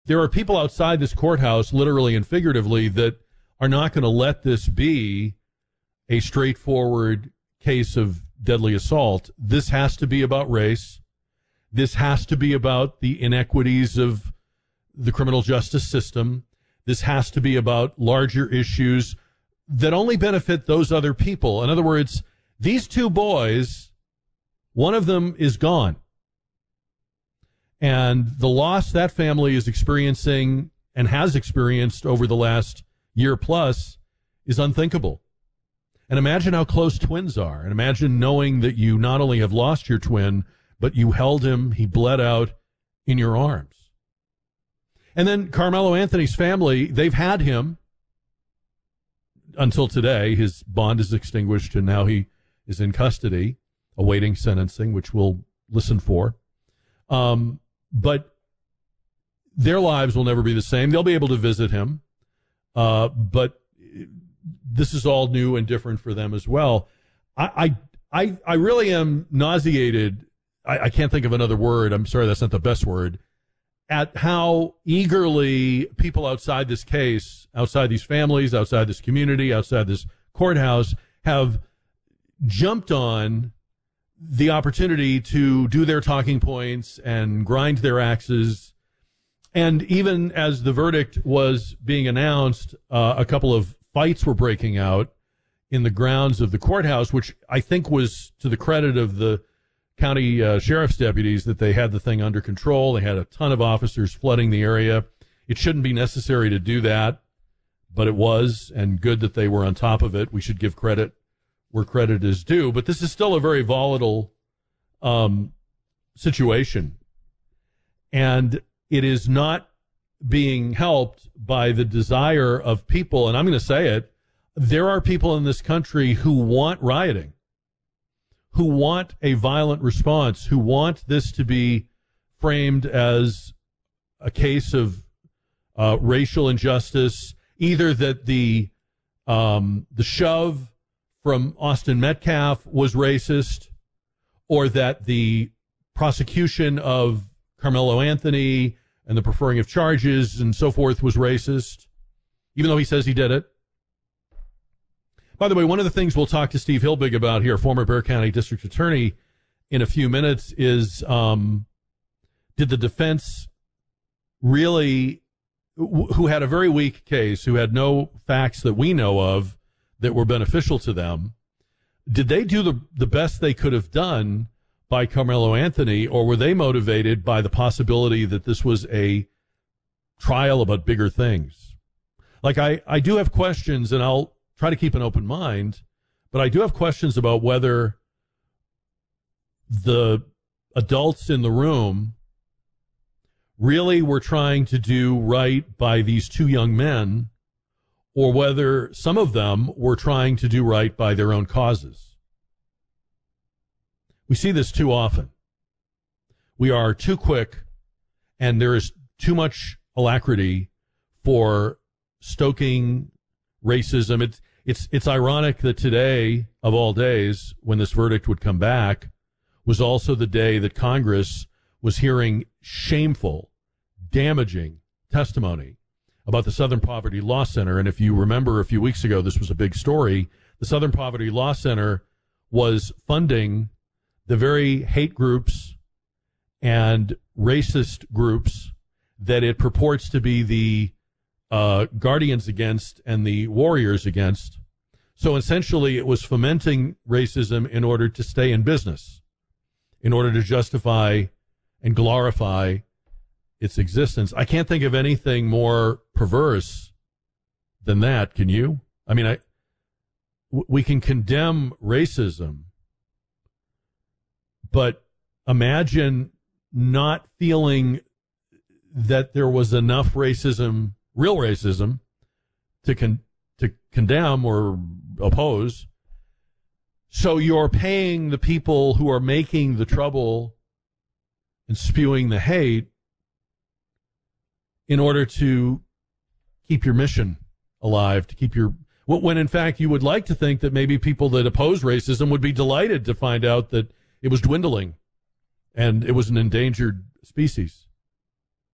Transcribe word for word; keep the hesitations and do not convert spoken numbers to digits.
there are people outside this courthouse, literally and figuratively, that are not going to let this be a straightforward case of deadly assault. This has to be about race. This has to be about the inequities of the criminal justice system. This has to be about larger issues that only benefit those other people. In other words, these two boys, one of them is gone. And the loss that family is experiencing and has experienced over the last year plus is unthinkable. And imagine how close twins are. And imagine knowing that you not only have lost your twin, but you held him, he bled out in your arms. And then Carmelo Anthony's family, they've had him until today. His bond is extinguished, and now he is in custody, awaiting sentencing, which we'll listen for. Um, but their lives will never be the same. They'll be able to visit him, uh, but this is all new and different for them as well. I, I, I, I really am nauseated. I, I can't think of another word. I'm sorry, that's not the best word. At how eagerly people outside this case, outside these families, outside this community, outside this courthouse, have jumped on the opportunity to do their talking points and grind their axes. And even as the verdict was being announced, uh, a couple of fights were breaking out in the grounds of the courthouse, which I think was to the credit of the county uh, sheriff's deputies that they had the thing under control. They had a ton of officers flooding the area. It shouldn't be necessary to do that, but it was, and good that they were on top of it. We should give credit where credit is due. But this is still a very volatile um, situation, and it is not being helped by the desire of people, and I'm going to say it, there are people in this country who want rioting, who want a violent response, who want this to be framed as a case of uh, racial injustice, either that the um, the shove from Austin Metcalf was racist, or that the prosecution of Carmelo Anthony and the preferring of charges and so forth was racist, even though he says he did it. By the way, one of the things we'll talk to Steve Hilbig about here, former Bexar County District Attorney, in a few minutes is, um, did the defense really, who had a very weak case, who had no facts that we know of that were beneficial to them, did they do the, the best they could have done by Carmelo Anthony, or were they motivated by the possibility that this was a trial about bigger things? Like, I, I do have questions, and I'll try to keep an open mind, but I do have questions about whether the adults in the room really were trying to do right by these two young men, or whether some of them were trying to do right by their own causes. We see this too often. We are too quick, and there is too much alacrity for stoking racism. It's It's it's ironic that today, of all days, when this verdict would come back, was also the day that Congress was hearing shameful, damaging testimony about the Southern Poverty Law Center. And if you remember a few weeks ago, this was a big story. The Southern Poverty Law Center was funding the very hate groups and racist groups that it purports to be the Uh, guardians against and the warriors against. So essentially it was fomenting racism in order to stay in business, in order to justify and glorify its existence. I can't think of anything more perverse than that, can you? I mean, I, w- we can condemn racism, but imagine not feeling that there was enough racism, real racism, to con- to condemn or oppose. So you're paying the people who are making the trouble and spewing the hate in order to keep your mission alive, to keep your, when in fact you would like to think that maybe people that oppose racism would be delighted to find out that it was dwindling and it was an endangered species.